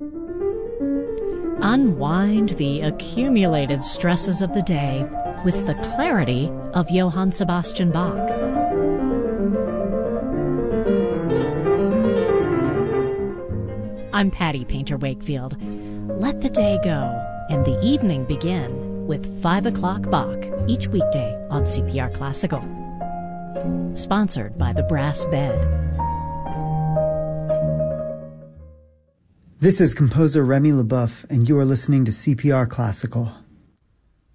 Unwind the accumulated stresses of the day with the clarity of Johann Sebastian Bach. I'm Patty Painter Wakefield. Let the day go and the evening begin with 5 o'clock Bach each weekday on CPR Classical. Sponsored by the Brass Bed. This is composer Remy LeBoeuf, and you are listening to CPR Classical.